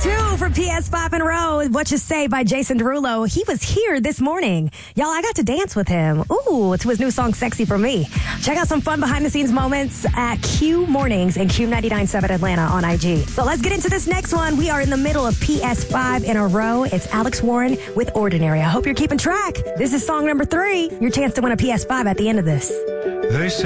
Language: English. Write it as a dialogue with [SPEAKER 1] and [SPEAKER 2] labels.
[SPEAKER 1] 2 for PS5 in a row. What You Say by Jason Derulo. He was here this morning. Y'all, I got to dance with him. Ooh, to his new song, Sexy For Me. Check out some fun behind-the-scenes moments at Q Mornings and Q99.7 Atlanta on IG. So let's get into this next one. We are in the middle of PS5 in a row. It's Alex Warren with Ordinary. I hope you're keeping track. This is song number 3. Your chance to win a PS5 at the end of this.
[SPEAKER 2] They say